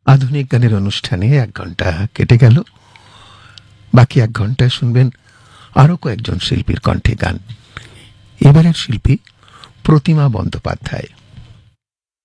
আধুনিক গানের অনুষ্ঠানে 1 ঘন্টা কেটে গেল। বাকি 1 ঘন্টায় শুনবেন আরো কয়েকজন শিল্পীর কণ্ঠে গান। এবারের শিল্পী প্রতিমা বন্দ্যোপাধ্যায়।